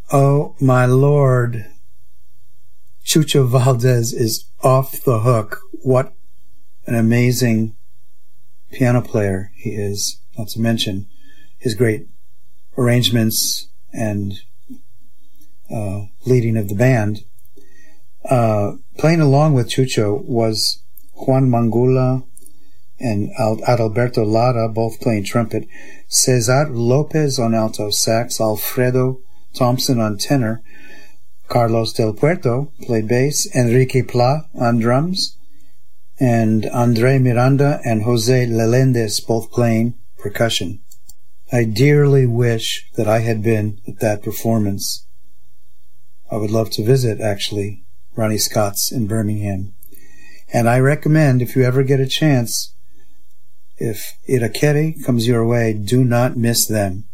Oh, my Lord. Chucho Valdés is off the hook. What an amazing piano player he is, not to mention his great arrangements and leading of the band. Playing along with Chucho was Juan Mangula and Adalberto Lara, both playing trumpet, Cesar Lopez on alto sax, Alfredo Thompson on tenor, Carlos Del Puerto played bass, Enrique Pla on drums, and André Miranda and Jose Leléndez both playing percussion. I dearly wish that I had been at that performance. I would love to visit, actually, Ronnie Scott's in Birmingham. And I recommend, if you ever get a chance, if Irakere comes your way, do not miss them.